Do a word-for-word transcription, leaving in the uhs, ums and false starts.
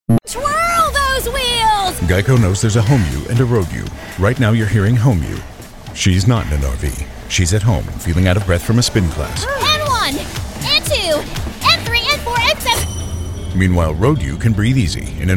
Twirl those wheels! Geico knows there's a home you and a road you. Right now you're hearing home you. She's not in an R V. She's at home, feeling out of breath from a spin class. And one, and two, and three, and four, and seven. Meanwhile, road you can breathe easy in an